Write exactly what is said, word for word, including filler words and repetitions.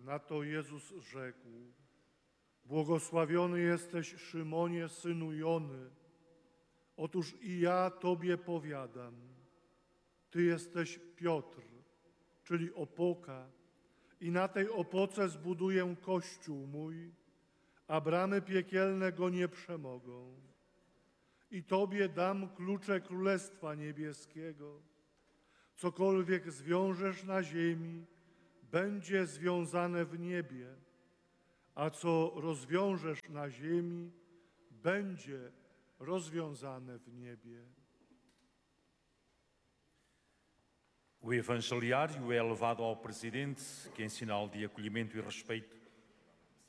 Na to Jezus rzekł: błogosławiony jesteś, Szymonie, synu Jony. Otóż i ja Tobie powiadam, Ty jesteś Piotr, czyli opoka, i na tej opoce zbuduję Kościół mój, a bramy piekielne go nie przemogą. I Tobie dam klucze Królestwa Niebieskiego. Cokolwiek zwiążesz na ziemi, będzie związane w niebie, a co rozwiążesz na ziemi, będzie rozwiązane w niebie. O evangeliário é levado ao presidente, que em sinal de acolhimento e respeito